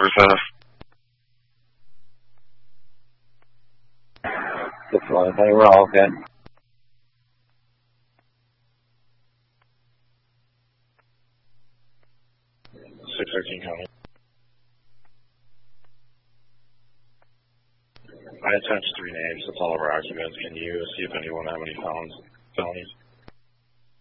service. 611, tell you we're all okay. 613 County. I attached 3 names. That's all of our occupants. Can you see if anyone have any felonies?